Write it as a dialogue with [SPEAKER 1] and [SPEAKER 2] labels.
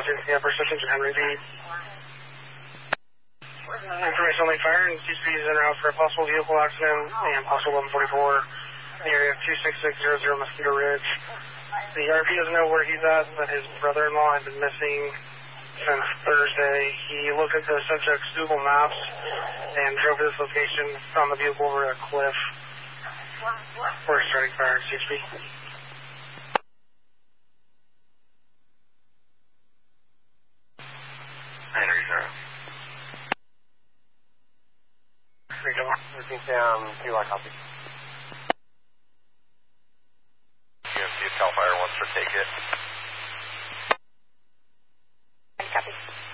[SPEAKER 1] Yeah, first attention, Henry B. Information only fire and CSP is en route for a possible vehicle accident and possible 1144 in the area of 26600 Mosquito Ridge. The RP doesn't know where he's at, but his brother-in-law has been missing since Thursday. He looked at the subject's Google Maps and drove to this location, found the vehicle over a cliff. We're starting fire at CSP.
[SPEAKER 2] Henry 0.
[SPEAKER 1] Repeat down, T-Lock copy.
[SPEAKER 2] EMC Cal Fire 1 for take it.